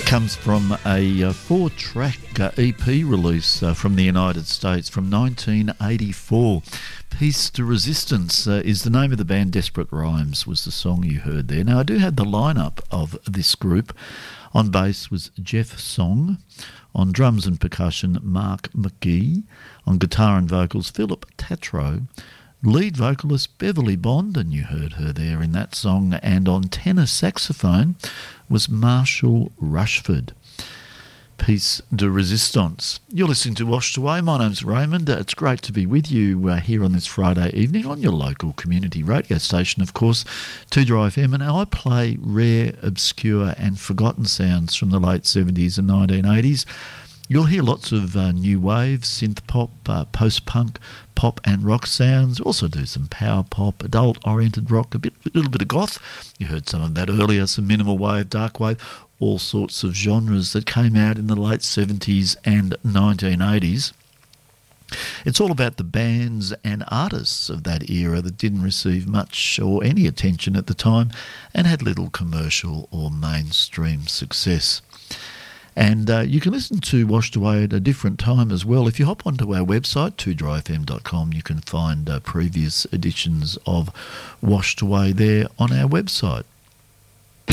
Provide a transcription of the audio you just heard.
Comes from a four-track EP release from the United States from 1984. Peace to Resistance is the name of the band. Desperate Rhymes was the song you heard there. Now, I do have the lineup of this group. On bass was Jeff Song. On drums and percussion, Mark McGee. On guitar and vocals, Philip Tatro. Lead vocalist Beverly Bond, and you heard her there in that song, and on tenor saxophone was Marshall Rushford. Peace de Resistance. You're listening to Washed Away. My name's Raymond. It's great to be with you here on this Friday evening on your local community radio station, of course, 2Dry FM, and I play rare, obscure and forgotten sounds from the late 70s and 1980s. You'll hear lots of new wave, synth pop, post-punk, pop and rock sounds. Also do some power pop, adult-oriented rock, a little bit of goth. You heard some of that earlier, some minimal wave, dark wave, all sorts of genres that came out in the late 70s and 1980s. It's all about the bands and artists of that era that didn't receive much or any attention at the time and had little commercial or mainstream success. And you can listen to Washed Away at a different time as well. If you hop onto our website, 2dryfm.com, you can find previous editions of Washed Away there on our website.